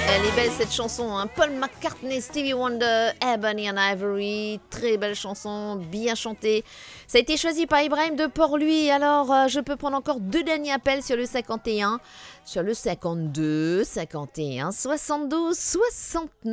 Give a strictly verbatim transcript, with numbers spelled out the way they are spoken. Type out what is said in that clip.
Elle est belle cette chanson, hein. Paul McCartney, Stevie Wonder, Ebony and Ivory, très belle chanson, bien chantée. Ça a été choisi par Ibrahim de Port-Louis. Alors euh, je peux prendre encore deux derniers appels sur le cinquante et un, sur le cinquante-deux, cinquante et un, soixante-douze, soixante-neuf.